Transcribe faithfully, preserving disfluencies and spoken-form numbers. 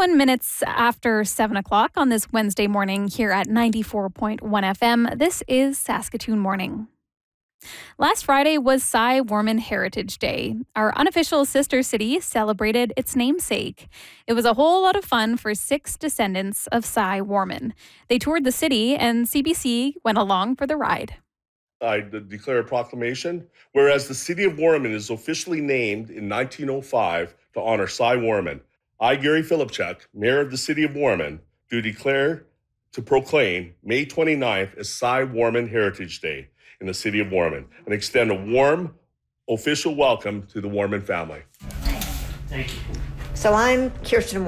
twenty-one minutes after seven o'clock on this Wednesday morning here at ninety-four point one F M. This is Saskatoon Morning. Last Friday was Cy-Warman Heritage Day. Our unofficial sister city celebrated its namesake. It was a whole lot of fun for six descendants of Cy-Warman. They toured the city, and C B C went along for the ride. I declare a proclamation. Whereas the city of Warman is officially named in nineteen oh five to honor Cy-Warman, I, Gary Filipchuk, Mayor of the city of Warman, do declare to proclaim May twenty-ninth as Cy-Warman Heritage Day in the city of Warman and extend a warm official welcome to the Warman family. Thank you. So I'm Kirsten